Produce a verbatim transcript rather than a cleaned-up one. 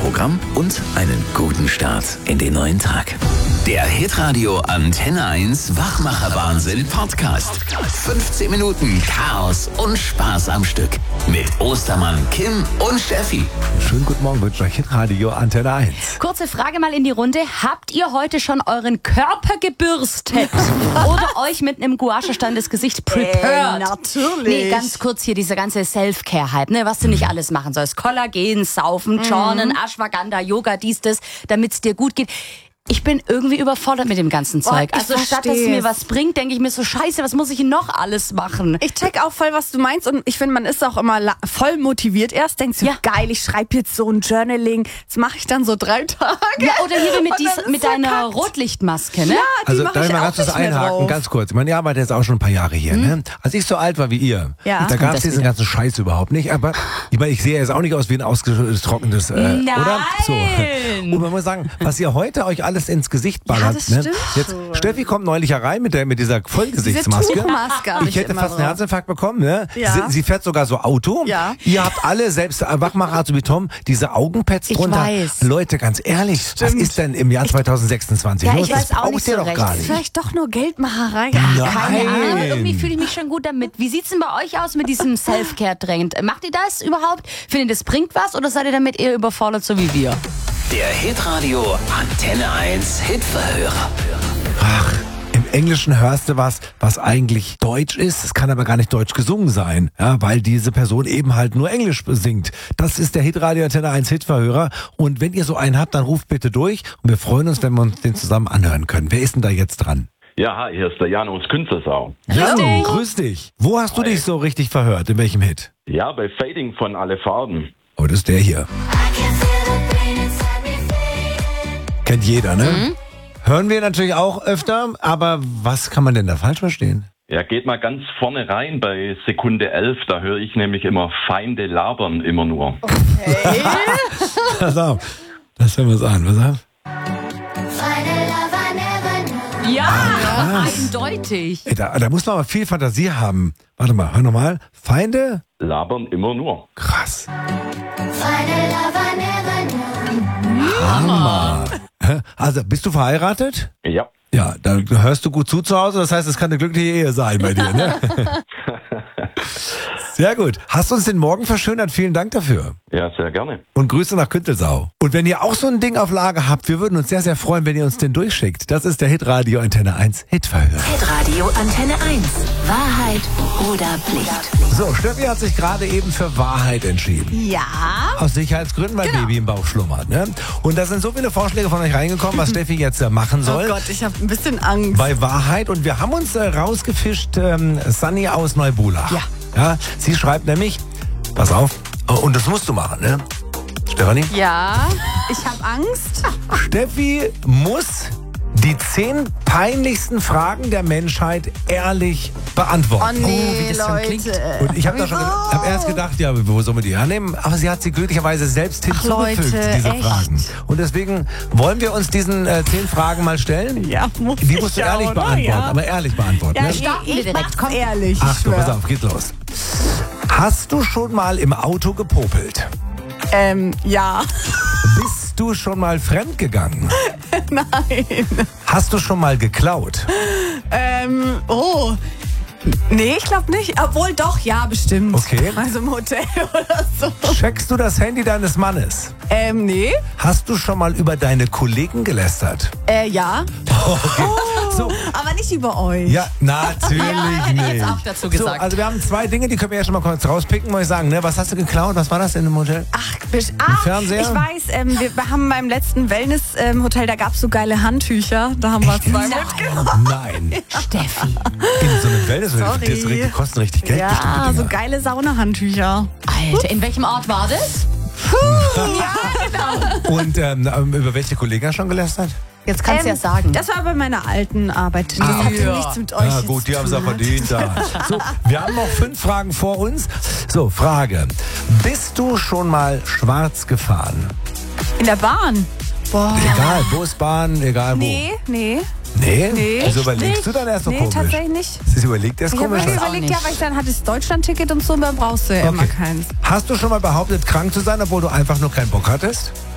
Programm und einen guten Start in den neuen Tag. Der Hitradio Antenne eins Wachmacher-Wahnsinn Podcast. fünfzehn Minuten Chaos und Spaß am Stück. Mit Ostermann, Kim und Steffi. Schönen guten Morgen, wünsche euch Hitradio Antenne eins. Kurze Frage mal in die Runde. Habt ihr heute schon euren Körper gebürstet? Oder euch mit einem Gouache-Stein das Gesicht prepared? Äh, natürlich. Nee, ganz kurz hier, dieser ganze Self-Care-Hype, ne, was du nicht alles machen sollst. Kollagen, Saufen, Journen, Ashwagandha, Yoga, dies, das, damit es dir gut geht. Ich bin irgendwie überfordert mit dem ganzen Zeug. Oh, ich also statt dass es mir versteh's. was bringt, denke ich mir so, scheiße, was muss ich denn noch alles machen? Ich check auch voll, was du meinst, und ich finde, man ist auch immer la- voll motiviert erst. Denkst du, Ja. geil, ich schreibe jetzt so ein Journaling. Das mache ich dann so drei Tage. Ja, oder hier wie mit, Und dies, dann ist mit so deiner kackt. Rotlichtmaske, ne? Ja, die Also mache darf ich ich mal auch ganz kurz nicht mehr einhaken, drauf. ganz kurz. Ich meine, ihr arbeitet jetzt auch schon ein paar Jahre hier. Ne? Als ich so alt war wie ihr, Ja. da gab es das diesen wieder. ganzen Scheiß überhaupt nicht. Aber ich meine, ich sehe jetzt auch nicht aus wie ein ausgetrocknetes, äh, Nein! oder? So. Und man muss sagen, was ihr heute euch alles ins Gesicht ballert. Ja, das ne? stimmt Jetzt, schon. Steffi kommt neulich herein mit, der, mit dieser Vollgesichtsmaske. Diese Tuchmaske hab Ich ich hätte immer fast einen so. Herzinfarkt bekommen. Ne? Ja. Sie, sie fährt sogar so Auto. Ja. Ihr habt alle, selbst äh, Wachmacher so wie Tom, diese Augenpads Ich drunter. weiß. Leute, ganz ehrlich, was Stimmt. ist denn im Jahr zwanzig sechsundzwanzig Ja, los? ich weiß das auch braucht nicht ihr so doch recht. gar nicht. Vielleicht doch nur Geldmacherei. Ja, Nein. Keine Ahnung, aber irgendwie fühle ich mich schon gut damit. Wie sieht's denn bei euch aus mit diesem Self-Care-Trend? Macht ihr das überhaupt? Findet ihr, das bringt was, oder seid ihr damit eher überfordert, so wie wir? Der Hitradio Antenne eins Hitverhörer. Ach, im Englischen hörst du was, was eigentlich Deutsch ist. Es kann aber gar nicht deutsch gesungen sein, ja, weil diese Person eben halt nur Englisch singt. Das ist der Hitradio Antenne eins Hitverhörer. Und wenn ihr so einen habt, dann ruft bitte durch. Und wir freuen uns, wenn wir uns den zusammen anhören können. Wer ist denn da jetzt dran? Ja, hi, hier ist der Jan aus Künzelsau. Ja, dich. grüß dich. Wo hast du dich so richtig verhört? In welchem Hit? Ja, bei Fading von Alle Farben. Oh, das ist der hier. Kennt jeder, ne? Mhm. Hören wir natürlich auch öfter, aber was kann man denn da falsch verstehen? Ja, geht mal ganz vorne rein bei Sekunde elf, da höre ich nämlich immer Feinde labern immer nur. Pass auf, das hören wir uns an. Was auf? Ja, eindeutig. Ey, da, da muss man aber viel Fantasie haben. Warte mal, hör nochmal. Feinde? Labern immer nur. Krass. Hammer. Hä? Also, bist du verheiratet? Ja. Ja, da hörst du gut zu zu Hause. Das heißt, es kann eine glückliche Ehe sein bei dir, ne? Sehr gut. Hast uns den Morgen verschönert. Vielen Dank dafür. Ja, sehr gerne. Und Grüße nach Künzelsau. Und wenn ihr auch so ein Ding auf Lager habt, wir würden uns sehr, sehr freuen, wenn ihr uns den durchschickt. Das ist der Hitradio Antenne eins Hitverhörer. Hitradio Antenne eins. Wahrheit oder Pflicht? So, Steffi hat sich gerade eben für Wahrheit entschieden. Ja. Aus Sicherheitsgründen, weil Genau. Baby im Bauch schlummert. Ne? Und da sind so viele Vorschläge von euch reingekommen, was Steffi jetzt äh, machen soll. Oh Gott, ich habe ein bisschen Angst. Bei Wahrheit. Und wir haben uns äh, rausgefischt, ähm, Sunny aus Neubulach. Ja. Ja. Sie schreibt nämlich, pass auf, oh, und das musst du machen, ne? Stefanie? Ja, ich habe Angst. Steffi muss die zehn peinlichsten Fragen der Menschheit ehrlich beantworten. Oh nee, wie das schon Leute. klingt. Und ich habe da schon Wieso? hab erst gedacht, ja, wo soll man die hernehmen? Aber sie hat sie glücklicherweise selbst hinzugefügt, Leute, diese echt? Fragen. Und deswegen wollen wir uns diesen äh, zehn Fragen mal stellen. Ja, muss Die ich musst du ja, ehrlich oder? beantworten, Ja. aber ehrlich beantworten. Ja, ne? ich, Starten wir ich direkt. mach's Komm. ehrlich. ich Achtung, schwör. pass auf, geht los. Hast du schon mal im Auto gepopelt? Ähm, ja. Bist du schon mal fremdgegangen? Nein. Hast du schon mal geklaut? Ähm, oh. Nee, ich glaube nicht. Obwohl doch, ja, bestimmt. Okay. Also im Hotel oder so. Checkst du das Handy deines Mannes? Ähm, nee. Hast du schon mal über deine Kollegen gelästert? Äh, ja. Okay. So, Aber nicht über euch. ja, natürlich hätte ich nicht. jetzt auch dazu So, gesagt. also wir haben zwei Dinge, die können wir ja schon mal kurz rauspicken, muss ich sagen. Ne? Was hast du geklaut? Was war das in dem Hotel? Ach, bisch- ah, Fernseher? ich weiß, ähm, wir haben beim letzten Wellness-Hotel, da gab es so geile Handtücher. Da haben wir zwei mitgenommen. Nein. Steffi. In so einem Wellness, Sorry. das richtig- kosten richtig Geld. Ja, bestimmte so Dinger. geile Saunahandtücher. Alter, in welchem Ort war das? Und ähm, über welche Kollegen hast du schon gelästert? Jetzt kannst du ja sagen. Das war bei meiner alten Arbeit. Das Ah, hat okay. ja nichts mit euch Ja jetzt gut, die zu haben es ja tun. verdient. Da. So, wir haben noch fünf Fragen vor uns. So, Frage. Bist du schon mal schwarz gefahren? In der Bahn? Boah. Egal, Busbahn, egal wo. Nee, nee. Nee? Nee. Wieso überlegst Nicht. du dann erst so Nee, komisch? tatsächlich nicht. Sie überlegt erst Ich habe komisch. mir auch überlegt, nicht. ja, weil ich dann hatte das Deutschland-Ticket und so, dann brauchst du ja immer Okay. keins. Hast du schon mal behauptet, krank zu sein, obwohl du einfach nur keinen Bock hattest?